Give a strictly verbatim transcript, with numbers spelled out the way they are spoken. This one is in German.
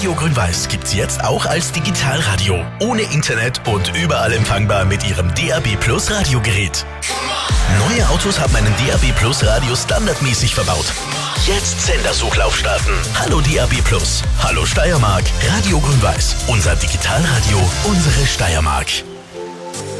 Radio Grün-Weiß gibt's jetzt auch als Digitalradio. Ohne Internet und überall empfangbar mit Ihrem D A B Plus Radiogerät. Neue Autos haben einen D A B Plus Radio standardmäßig verbaut. Jetzt Sendersuchlauf starten. Hallo D A B Plus. Hallo Steiermark. Radio Grün-Weiß. Unser Digitalradio. Unsere Steiermark.